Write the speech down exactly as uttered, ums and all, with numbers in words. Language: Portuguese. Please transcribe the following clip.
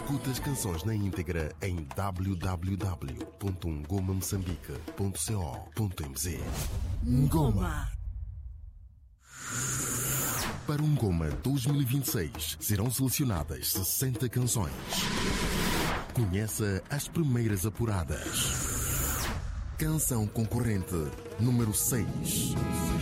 Escuta as canções na íntegra em w w w ponto ngoma moçambique ponto co ponto m z. Ngoma. Para o Ngoma dois mil e vinte e seis serão selecionadas sessenta canções. Conheça as primeiras apuradas. Canção concorrente número seis.